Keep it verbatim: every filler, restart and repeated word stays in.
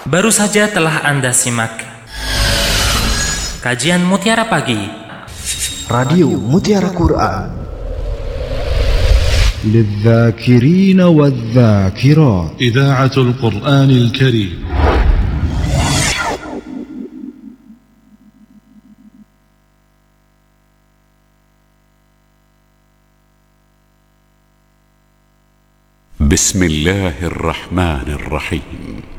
Baru saja telah Anda simak kajian Mutiara Pagi, Radio Mutiara Quran للذاكرين والذاكرات. إذاعة القرآن الكريم. بسم الله الرحمن الرحيم.